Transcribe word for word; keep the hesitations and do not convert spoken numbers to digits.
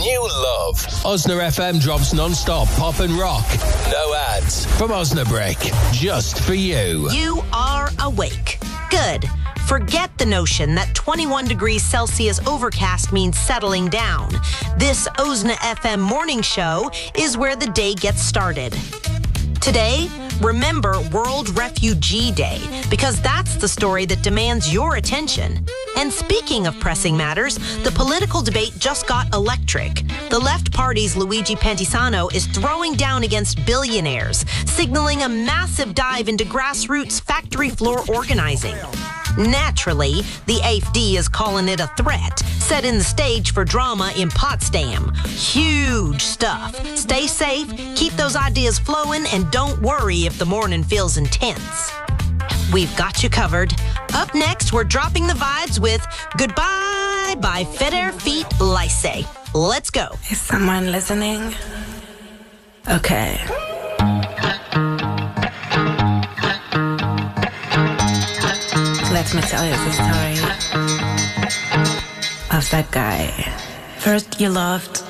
you love. Osna F M drops non-stop pop and rock. No ads. From Osnabrick. Just for you. You are awake. Good. Forget the notion that twenty-one degrees Celsius overcast means settling down. This Osna F M morning show is where the day gets started. Today, remember World Refugee Day, because that's the story that demands your attention. And speaking of pressing matters, the political debate just got electric. The left party's Luigi Pantisano is throwing down against billionaires, signaling a massive dive into grassroots factory floor organizing. Naturally, the A F D is calling it a threat, setting the stage for drama in Potsdam. Huge stuff. Stay safe, keep those ideas flowing, and don't worry if the morning feels intense. We've got you covered. Up next, we're dropping the vibes with Goodbye by Feder Feet Lycée. Let's go. Is someone listening? Okay. Let me tell you the story of that guy. First you loved